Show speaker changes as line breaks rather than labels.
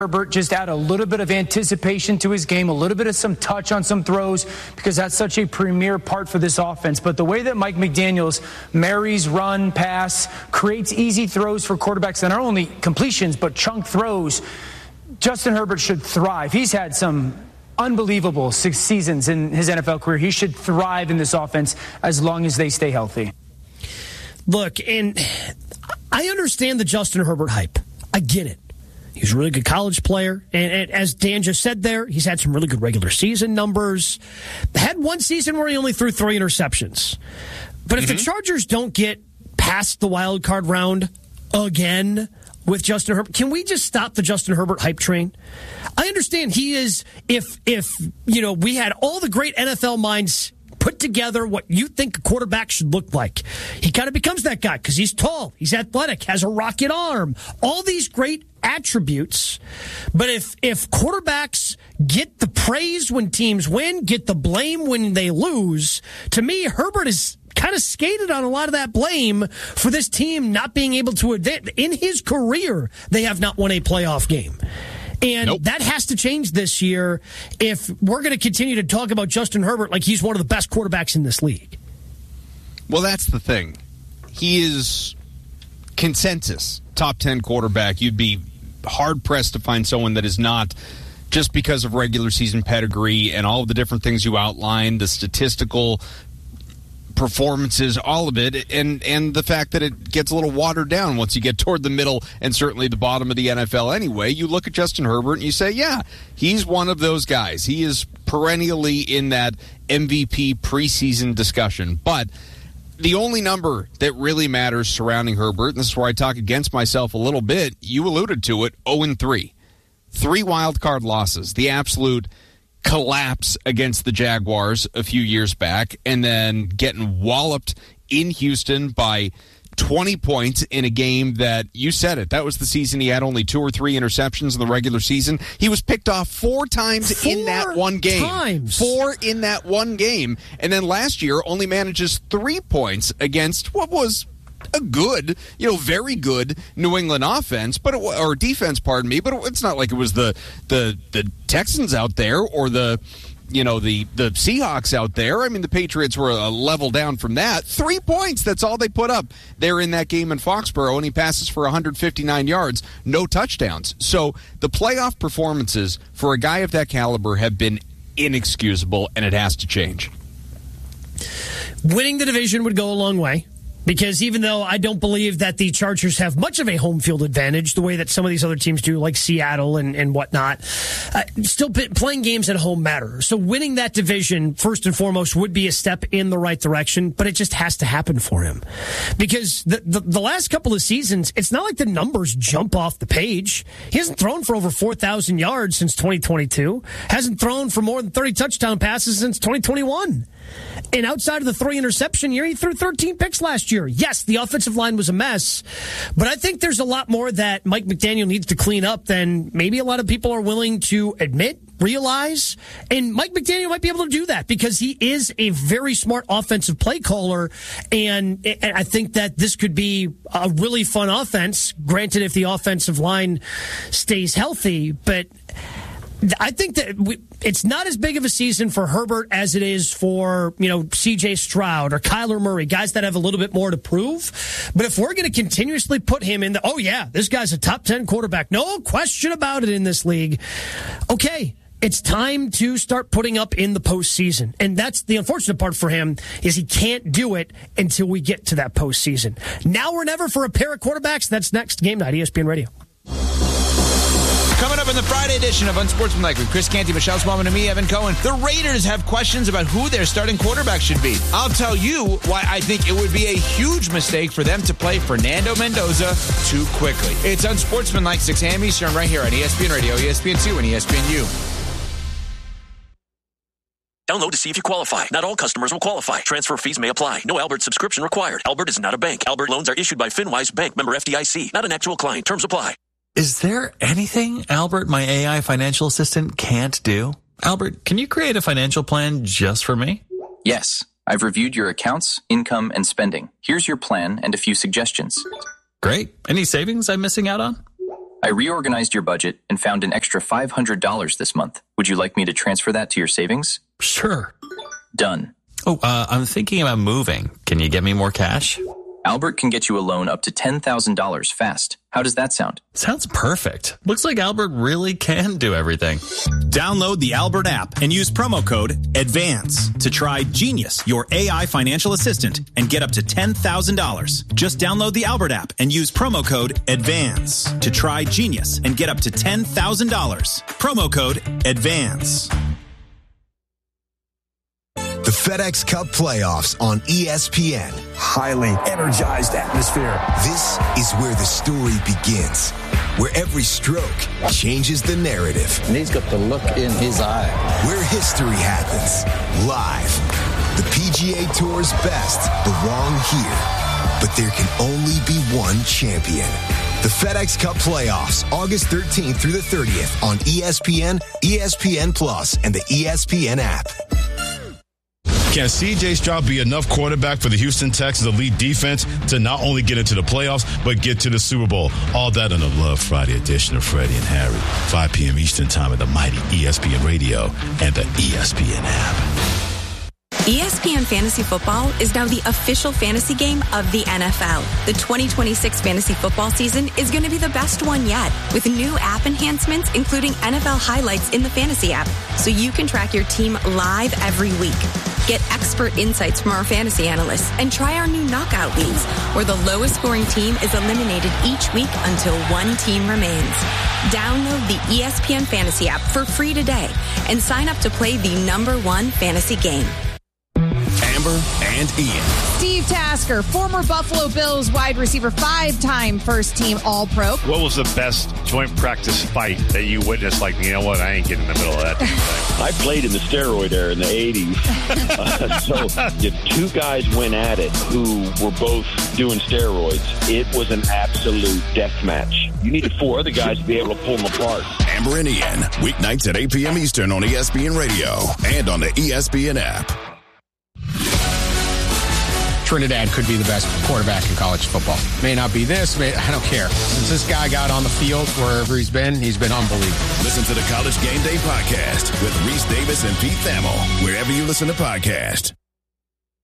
Herbert just add a little bit of anticipation to his game, a little bit of some touch on some throws, because that's such a premier part for this offense. But the way that Mike McDaniels marries run, pass, creates easy throws for quarterbacks, and not only completions, but chunk throws, Justin Herbert should thrive. He's had some unbelievable 6 seasons in his NFL career. He should thrive in this offense as long as they stay healthy.
Look, and I understand the Justin Herbert hype. I get it. He's a really good college player. And as Dan just said there, he's had some really good regular season numbers. Had one season where he only threw 3 interceptions. But if the Chargers don't get past the wild card round again with Justin Herbert, can we just stop the Justin Herbert hype train? I understand he is, if we had all the great NFL minds put together what you think a quarterback should look like. He kind of becomes that guy because he's tall, he's athletic, has a rocket arm, all these great attributes. But if quarterbacks get the praise when teams win, get the blame when they lose, to me, Herbert is kind of skated on a lot of that blame for this team not being able to advance. In his career, they have not won a playoff game. And that has to change this year if we're going to continue to talk about Justin Herbert like he's one of the best quarterbacks in this league.
Well, that's the thing. He is consensus top 10 quarterback. You'd be hard-pressed to find someone that is not, just because of regular season pedigree and all of the different things you outlined, the statistical performances, all of it, and the fact that it gets a little watered down once you get toward the middle and certainly the bottom of the NFL anyway. You look at Justin Herbert and you say, yeah, he's one of those guys. He is perennially in that MVP preseason discussion. But the only number that really matters surrounding Herbert, and this is where I talk against myself a little bit, you alluded to it, 0-3. 3 wild card losses, the absolute collapse against the Jaguars a few years back, and then getting walloped in Houston by 20 points in a game that, you said it, that was the season he had only 2 or 3 interceptions in the regular season. He was picked off 4 times in that one game. 4 in that one game. And then last year only manages 3 points against what was a good, very good New England offense, or defense, pardon me, but it's not like it was the Texans out there or the Seahawks out there. I mean, the Patriots were a level down from that. 3 points, that's all they put up there in that game in Foxborough, and he passes for 159 yards, no touchdowns. So the playoff performances for a guy of that caliber have been inexcusable, and it has to change.
Winning the division would go a long way. Because even though I don't believe that the Chargers have much of a home field advantage, the way that some of these other teams do, like Seattle and whatnot, still playing games at home matter. So winning that division, first and foremost, would be a step in the right direction, but it just has to happen for him. Because the last couple of seasons, it's not like the numbers jump off the page. He hasn't thrown for over 4,000 yards since 2022. Hasn't thrown for more than 30 touchdown passes since 2021. And outside of the 3 interception year, he threw 13 picks last year. Yes, the offensive line was a mess, but I think there's a lot more that Mike McDaniel needs to clean up than maybe a lot of people are willing to admit, realize. And Mike McDaniel might be able to do that because he is a very smart offensive play caller. And I think that this could be a really fun offense, granted if the offensive line stays healthy, but I think that it's not as big of a season for Herbert as it is for, C.J. Stroud or Kyler Murray, guys that have a little bit more to prove. But if we're going to continuously put him in this guy's a top 10 quarterback, no question about it in this league. Okay, it's time to start putting up in the postseason. And that's the unfortunate part for him, is he can't do it until we get to that postseason. Now or never for a pair of quarterbacks. That's next. Game Night, ESPN Radio.
Coming up in the Friday edition of Unsportsmanlike with Chris Canty, Michelle Smallman, and me, Evan Cohen, the Raiders have questions about who their starting quarterback should be. I'll tell you why I think it would be a huge mistake for them to play Fernando Mendoza too quickly. It's Unsportsmanlike, 6 a.m. Eastern, right here on ESPN Radio, ESPN2, and ESPNU.
Download to see if you qualify. Not all customers will qualify. Transfer fees may apply. No Albert subscription required. Albert is not a bank. Albert loans are issued by FinWise Bank, member FDIC. Not an actual client. Terms apply.
Is there anything Albert, my AI financial assistant, can't do? Albert, can you create a financial plan just for me?
Yes. I've reviewed your accounts, income, and spending. Here's your plan and a few suggestions.
Great. Any savings I'm missing out on?
I reorganized your budget and found an extra $500 this month. Would you like me to transfer that to your savings?
Sure.
Done.
Oh, I'm thinking about moving. Can you get me more cash?
Albert can get you a loan up to $10,000 fast. How does that sound?
Sounds perfect. Looks like Albert really can do everything.
Download the Albert app and use promo code ADVANCE to try Genius, your AI financial assistant, and get up to $10,000. Just download the Albert app and use promo code ADVANCE to try Genius and get up to $10,000. Promo code ADVANCE.
The FedEx Cup playoffs on ESPN.
Highly energized atmosphere.
This is where the story begins, where every stroke changes the narrative.
And he's got the look in his eye.
Where history happens, live. The PGA Tour's best belong here, but there can only be one champion. The FedEx Cup playoffs, August 13th through the 30th on ESPN, ESPN Plus, and the ESPN app.
Can C.J. Stroud be enough quarterback for the Houston Texans elite defense to not only get into the playoffs, but get to the Super Bowl? All that on the Love Friday edition of Freddie and Harry, 5 p.m. Eastern Time at the mighty ESPN Radio and the ESPN app.
ESPN Fantasy Football is now the official fantasy game of the NFL. The 2026 fantasy football season is going to be the best one yet, with new app enhancements, including NFL highlights in the fantasy app, so you can track your team live every week. Get expert insights from our fantasy analysts and try our new knockout leagues, where the lowest scoring team is eliminated each week until one team remains. Download the ESPN Fantasy app for free today and sign up to play the #1 fantasy game.
Amber and Ian.
Steve Tasker, former Buffalo Bills wide receiver, 5-time first-team All-Pro.
What was the best joint practice fight that you witnessed? Like, you know what, I ain't getting in the middle of that.
I played in the steroid era in the 80s. So if two guys went at it who were both doing steroids, it was an absolute death match. You needed 4 other guys to be able to pull them apart.
Amber and Ian, weeknights at 8 p.m. Eastern on ESPN Radio and on the ESPN app.
Trinidad could be the best quarterback in college football. May not be this, I don't care. Since this guy got on the field, wherever he's been unbelievable.
Listen to the College Game Day podcast with Reese Davis and Pete Thamel, wherever you listen to podcasts.